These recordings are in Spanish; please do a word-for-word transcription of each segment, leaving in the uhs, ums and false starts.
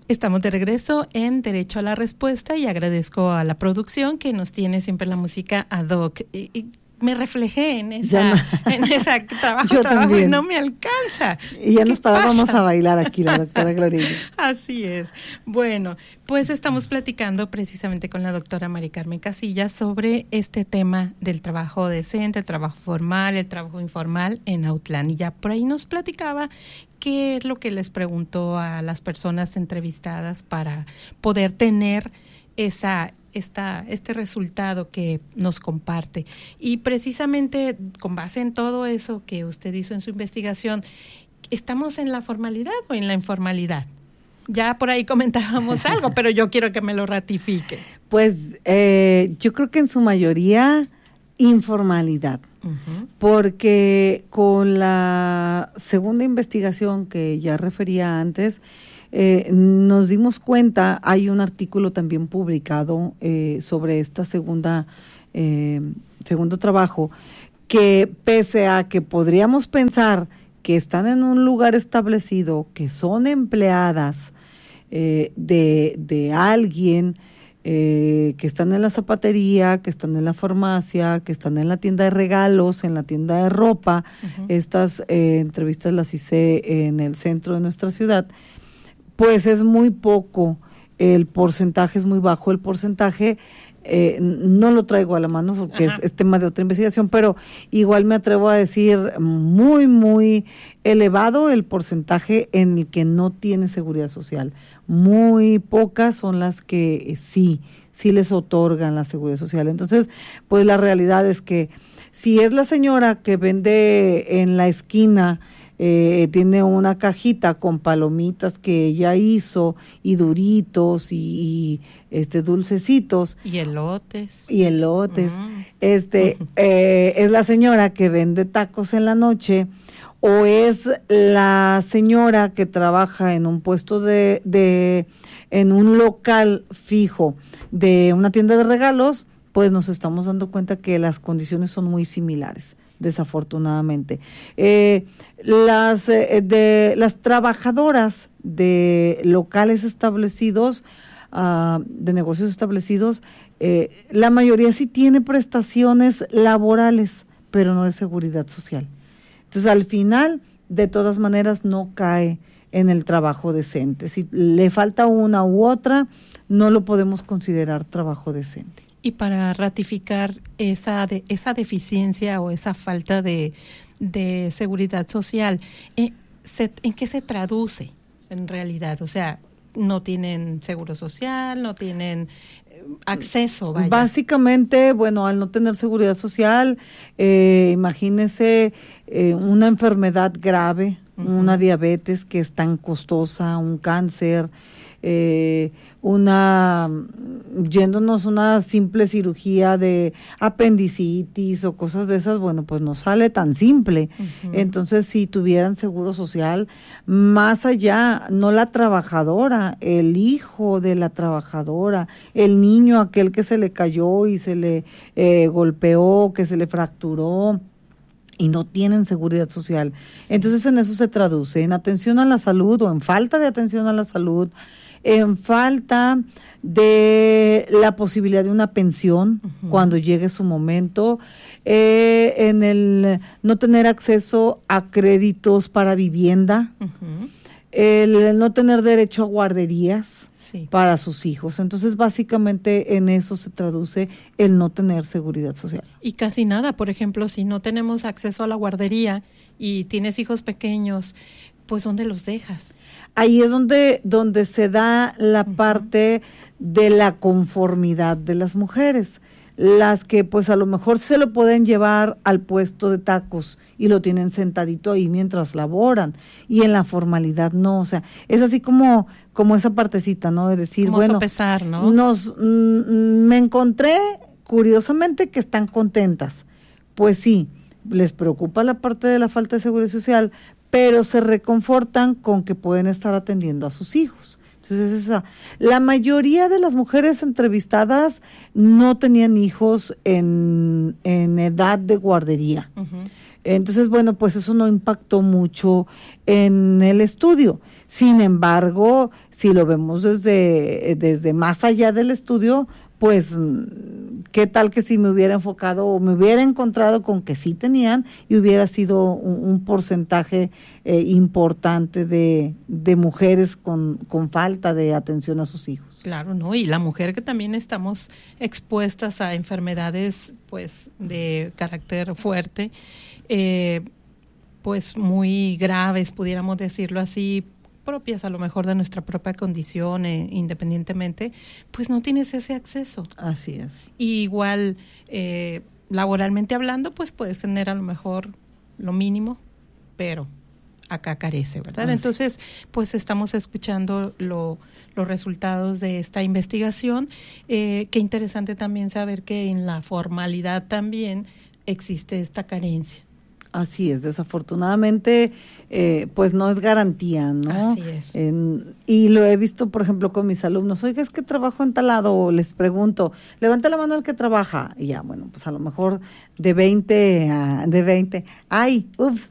Estamos de regreso en Derecho a la Respuesta y agradezco a la producción que nos tiene siempre la música ad hoc. Y, y me reflejé en esa, no. en esa trabajo, Yo trabajo también. y no me alcanza. Y ya nos parábamos pasa? a bailar aquí, la doctora Gloria. Así es. Bueno, pues estamos platicando precisamente con la doctora Mari Carmen Casillas sobre este tema del trabajo decente, el trabajo formal, el trabajo informal en Autlán. Y ya por ahí nos platicaba qué es lo que les preguntó a las personas entrevistadas para poder tener esa esta, este resultado que nos comparte. Y precisamente con base en todo eso que usted hizo en su investigación, ¿estamos en la formalidad o en la informalidad? Ya por ahí comentábamos algo, pero yo quiero que me lo ratifique. Pues eh, yo creo que en su mayoría informalidad, uh-huh. porque con la segunda investigación que ya refería antes, eh, nos dimos cuenta, hay un artículo también publicado eh, sobre esta segunda eh, segundo trabajo, que pese a que podríamos pensar que están en un lugar establecido, que son empleadas eh, de, de alguien, Eh, que están en la zapatería, que están en la farmacia, que están en la tienda de regalos, en la tienda de ropa. Uh-huh. Estas eh, entrevistas las hice en el centro de nuestra ciudad. Pues es muy poco, el porcentaje es muy bajo, el porcentaje eh, no lo traigo a la mano porque es, es tema de otra investigación, pero igual me atrevo a decir muy, muy elevado el porcentaje en el que no tiene seguridad social. Muy pocas son las que sí, sí les otorgan la seguridad social. Entonces, pues la realidad es que si es la señora que vende en la esquina, eh, tiene una cajita con palomitas que ella hizo y duritos y, y este dulcecitos. Y elotes. Y elotes. Mm. Este, eh, es la señora que vende tacos en la noche, o es la señora que trabaja en un puesto de, de, en un local fijo de una tienda de regalos, pues nos estamos dando cuenta que las condiciones son muy similares, desafortunadamente. Eh, las, eh, de, las trabajadoras de locales establecidos, uh, de negocios establecidos, eh, la mayoría sí tiene prestaciones laborales, pero no de seguridad social. Entonces, al final, de todas maneras, no cae en el trabajo decente. Si le falta una u otra, no lo podemos considerar trabajo decente. Y para ratificar esa de, esa deficiencia o esa falta de, de seguridad social, ¿eh, se, ¿en qué se traduce en realidad? O sea, no tienen seguro social, no tienen acceso, vaya. Básicamente, bueno, al no tener seguridad social, eh, imagínese eh, una enfermedad grave, uh-huh. una diabetes que es tan costosa, un cáncer, eh, una, yéndonos una simple cirugía de apendicitis o cosas de esas, bueno, pues no sale tan simple. Uh-huh. Entonces, si tuvieran seguro social, más allá, no la trabajadora, el hijo de la trabajadora, el niño aquel que se le cayó y se le eh, golpeó, que se le fracturó, y no tienen seguridad social. Sí. Entonces, en eso se traduce, en atención a la salud o en falta de atención a la salud, en falta de la posibilidad de una pensión uh-huh. cuando llegue su momento, eh, en el no tener acceso a créditos para vivienda, uh-huh. el no tener derecho a guarderías sí. para sus hijos. Entonces, básicamente en eso se traduce el no tener seguridad social. Y casi nada, por ejemplo, si no tenemos acceso a la guardería y tienes hijos pequeños, pues ¿dónde los dejas? Ahí es donde, donde se da la uh-huh. parte de la conformidad de las mujeres, las que pues a lo mejor se lo pueden llevar al puesto de tacos y lo tienen sentadito ahí mientras laboran, y en la formalidad no, o sea, es así como, como esa partecita, ¿no? De decir, como bueno, sopesar, ¿no? Nos, mm, me encontré curiosamente que están contentas, pues sí, les preocupa la parte de la falta de seguridad social, pero se reconfortan con que pueden estar atendiendo a sus hijos. Entonces, esa, la mayoría de las mujeres entrevistadas no tenían hijos en, en edad de guardería. Uh-huh. Entonces, bueno, pues eso no impactó mucho en el estudio. Sin embargo, si lo vemos desde, desde más allá del estudio, pues, ¿qué tal que si me hubiera enfocado o me hubiera encontrado con que sí tenían y hubiera sido un, un porcentaje eh, importante de, de mujeres con, con falta de atención a sus hijos? Claro, ¿no? Y la mujer que también estamos expuestas a enfermedades, pues, de carácter fuerte, eh, pues, muy graves, pudiéramos decirlo así, propias a lo mejor de nuestra propia condición, eh, independientemente, pues no tienes ese acceso. Así es. Y igual, eh, laboralmente hablando, pues puedes tener a lo mejor lo mínimo, pero acá carece, ¿verdad? Así. Entonces, pues estamos escuchando lo, los resultados de esta investigación. Eh, qué interesante también saber que en la formalidad también existe esta carencia. Así es, desafortunadamente, eh, pues no es garantía, ¿no? Así es. En, y lo he visto, por ejemplo, con mis alumnos. Oiga, es que trabajo en tal lado, o les pregunto, levanta la mano el que trabaja. Y ya, bueno, pues a lo mejor de veinte a, de veinte, ay, ups,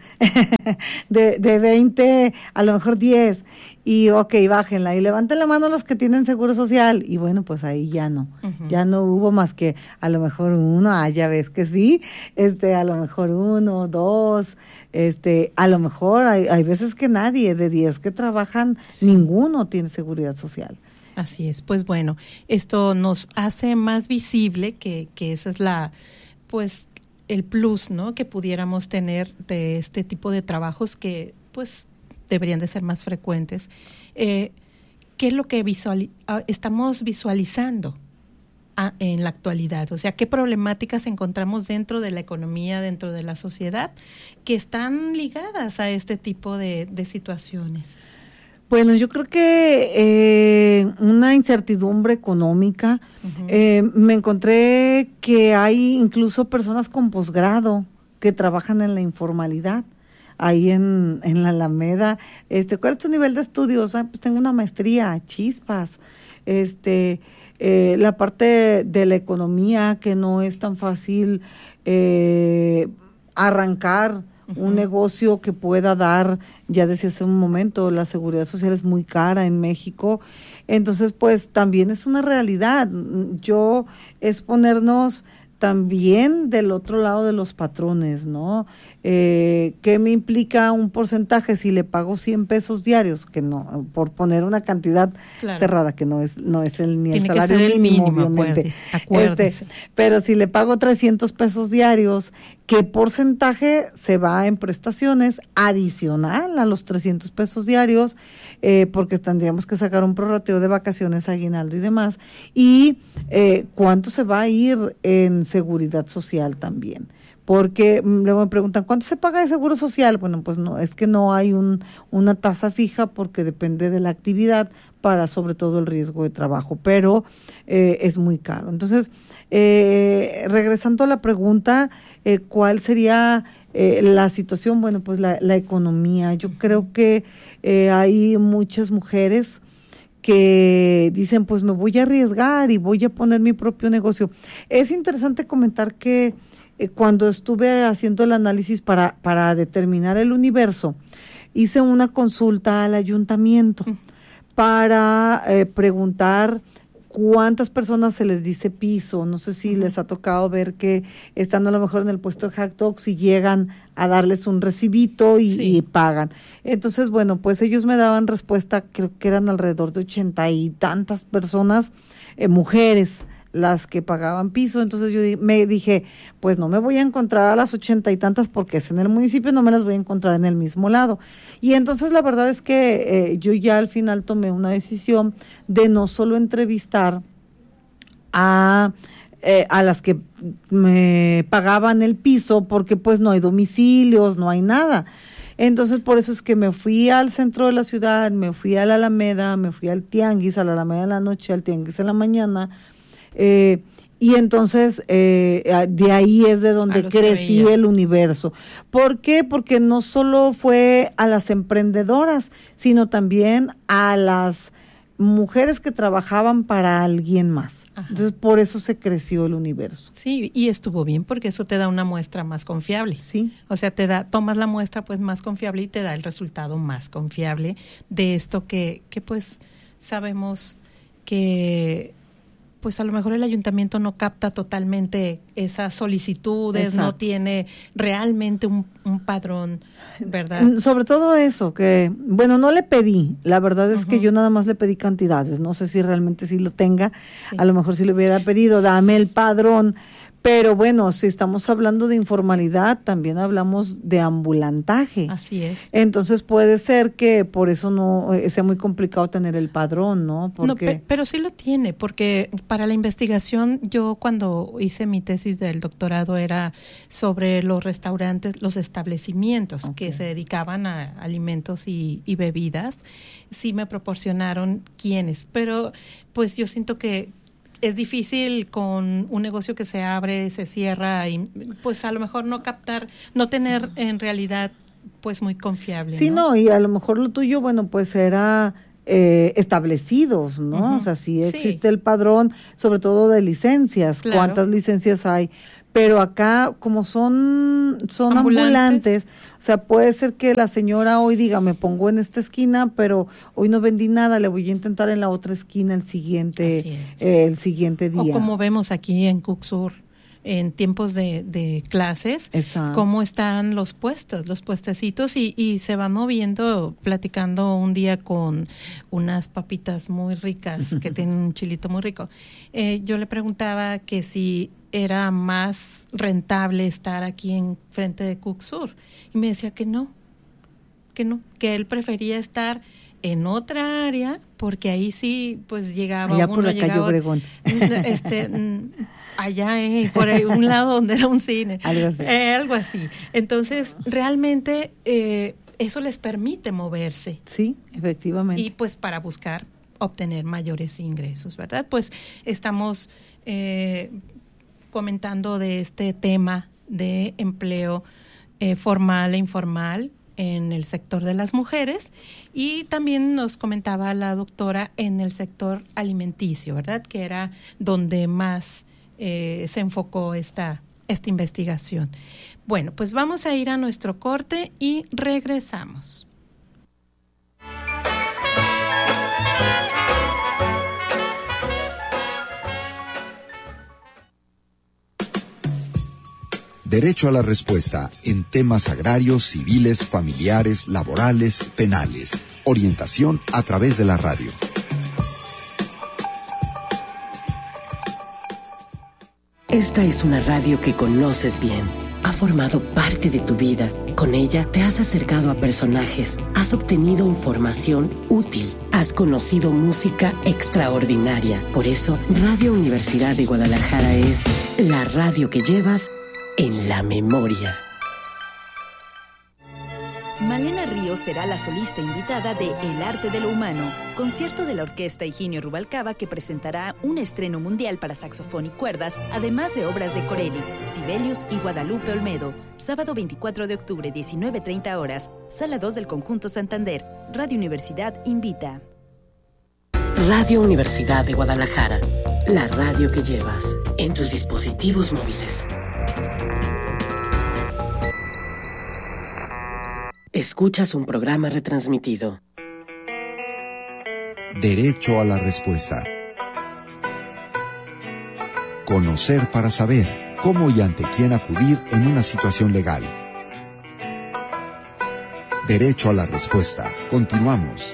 de, de veinte a lo mejor diez. Y ok, bájenla y levanten la mano los que tienen seguro social. Y bueno, pues ahí ya no, uh-huh. ya no hubo más que a lo mejor uno, ah, ya ves que sí, este, a lo mejor uno, dos, este, a lo mejor hay, hay veces que nadie, de diez que trabajan, sí. ninguno tiene seguridad social. Así es, pues bueno, esto nos hace más visible que, que esa es la, pues, el plus, ¿no?, que pudiéramos tener de este tipo de trabajos que, pues, deberían de ser más frecuentes. Eh, ¿Qué es lo que visual, estamos visualizando a, en la actualidad? O sea, ¿qué problemáticas encontramos dentro de la economía, dentro de la sociedad, que están ligadas a este tipo de, de situaciones? Bueno, yo creo que eh, una incertidumbre económica. Uh-huh. Eh, me encontré que hay incluso personas con posgrado que trabajan en la informalidad. Ahí en, en la Alameda, este, ¿cuál es tu nivel de estudios? Ah, pues tengo una maestría, chispas, este, eh, la parte de la economía que no es tan fácil eh, arrancar uh-huh. un negocio que pueda dar, ya decía hace un momento, la seguridad social es muy cara en México, entonces pues también es una realidad. Yo es ponernos también del otro lado de los patrones, ¿no? Eh, ¿qué me implica un porcentaje si le pago cien pesos diarios? Que no, por poner una cantidad claro. cerrada, que no es no es el, ni el Tiene salario el mínimo, mínimo, obviamente. Acuérdese. Este, pero si le pago trescientos pesos diarios, ¿qué porcentaje se va en prestaciones adicional a los trescientos pesos diarios? Eh, porque tendríamos que sacar un prorrateo de vacaciones, aguinaldo y demás. Y eh, ¿cuánto se va a ir en seguridad social también? Porque luego me preguntan, ¿cuánto se paga de seguro social? Bueno, pues no, es que no hay un una tasa fija porque depende de la actividad para sobre todo el riesgo de trabajo, pero eh, es muy caro. Entonces, eh, regresando a la pregunta, eh, ¿cuál sería eh, la situación? Bueno, pues la, la economía. Yo creo que eh, hay muchas mujeres que dicen, pues me voy a arriesgar y voy a poner mi propio negocio. Es interesante comentar que eh, cuando estuve haciendo el análisis para, para determinar el universo, hice una consulta al ayuntamiento para eh, preguntar cuántas personas se les dice piso. No sé si uh-huh. les ha tocado ver que están a lo mejor en el puesto de hot dogs y llegan a darles un recibito y, sí. y pagan. Entonces, bueno, pues ellos me daban respuesta, creo que eran alrededor de ochenta y tantas personas, eh, mujeres, las que pagaban piso. Entonces yo me dije, pues no me voy a encontrar a las ochenta y tantas porque es en el municipio, no me las voy a encontrar en el mismo lado. Y entonces la verdad es que eh, yo ya al final tomé una decisión de no solo entrevistar a, eh, a las que me pagaban el piso, porque pues no hay domicilios, no hay nada. Entonces, por eso es que me fui al centro de la ciudad, me fui a la Alameda, me fui al Tianguis, a la Alameda en la noche, al Tianguis en la mañana. Eh, y entonces eh, de ahí es de donde crecí el universo. ¿Por qué? Porque no solo fue a las emprendedoras, sino también a las mujeres que trabajaban para alguien más. Ajá. Entonces, por eso se creció el universo. Sí, y estuvo bien porque eso te da una muestra más confiable. Sí. O sea, te da, tomas la muestra pues más confiable y te da el resultado más confiable de esto que, que pues sabemos que pues a lo mejor el ayuntamiento no capta totalmente esas solicitudes, exacto, no tiene realmente un, un padrón, ¿verdad? Sobre todo eso, que, bueno, no le pedí, la verdad es uh-huh. que yo nada más le pedí cantidades, no sé si realmente sí lo tenga, sí. A lo mejor si le hubiera pedido, dame el padrón, pero bueno, si estamos hablando de informalidad, también hablamos de ambulantaje. Así es. Entonces puede ser que por eso no sea muy complicado tener el padrón, ¿no? Porque... No, pe- pero sí lo tiene, porque para la investigación, yo cuando hice mi tesis del doctorado era sobre los restaurantes, los establecimientos okay. que se dedicaban a alimentos y, y bebidas. Sí me proporcionaron quiénes, pero pues yo siento que es difícil con un negocio que se abre, se cierra y pues a lo mejor no captar, no tener en realidad pues muy confiable. Sí, no, no y a lo mejor lo tuyo, bueno, pues era eh, establecidos, ¿no? Uh-huh. O sea, sí existe sí. el padrón, sobre todo de licencias, claro. ¿Cuántas licencias hay? Pero acá, como son, son ambulantes. ambulantes, o sea, puede ser que la señora hoy diga, me pongo en esta esquina, pero hoy no vendí nada, le voy a intentar en la otra esquina el siguiente, eh, el siguiente día. O como vemos aquí en Cook-Sur, en tiempos de, de clases, exacto, cómo están los puestos, los puestecitos y, y se van moviendo, platicando un día con unas papitas muy ricas que tienen un chilito muy rico. Eh, yo le preguntaba que si era más rentable estar aquí en frente de Cook-Sur y me decía que no, que no, que él prefería estar en otra área porque ahí sí pues llegaba allá uno por la llegaba, calle Obregón este allá eh, por ahí, un lado donde era un cine algo así, eh, algo así. Entonces realmente eh, eso les permite moverse, sí, efectivamente, y pues para buscar obtener mayores ingresos, ¿verdad? Pues estamos eh, comentando de este tema de empleo eh, formal e informal en el sector de las mujeres y también nos comentaba la doctora en el sector alimenticio, ¿verdad? Que era donde más eh, se enfocó esta, esta investigación. Bueno, pues vamos a ir a nuestro corte y regresamos. Derecho a la respuesta en temas agrarios, civiles, familiares, laborales, penales. Orientación a través de la radio. Esta es una radio que conoces bien. Ha formado parte de tu vida. Con ella te has acercado a personajes, has obtenido información útil, has conocido música extraordinaria. Por eso, Radio Universidad de Guadalajara es la radio que llevas en la memoria. Malena Ríos será la solista invitada de El Arte de lo Humano, concierto de la Orquesta Higinio Rubalcaba que presentará un estreno mundial para saxofón y cuerdas, además de obras de Corelli, Sibelius y Guadalupe Olmedo. Sábado veinticuatro de octubre, diecinueve treinta horas, Sala dos del Conjunto Santander. Radio Universidad invita. Radio Universidad de Guadalajara, la radio que llevas en tus dispositivos móviles. Escuchas un programa retransmitido. Derecho a la respuesta. Conocer para saber cómo y ante quién acudir en una situación legal. Derecho a la respuesta. Continuamos.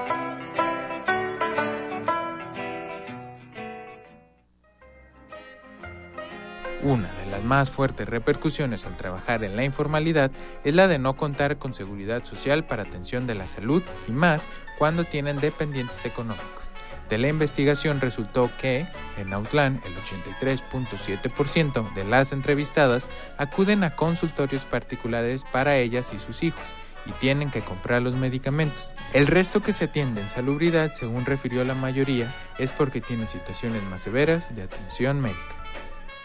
Una de las más fuertes repercusiones al trabajar en la informalidad es la de no contar con seguridad social para atención de la salud y más cuando tienen dependientes económicos. De la investigación resultó que, en Autlán, el ochenta y tres punto siete por ciento de las entrevistadas acuden a consultorios particulares para ellas y sus hijos y tienen que comprar los medicamentos. El resto que se atiende en salubridad, según refirió la mayoría, es porque tienen situaciones más severas de atención médica.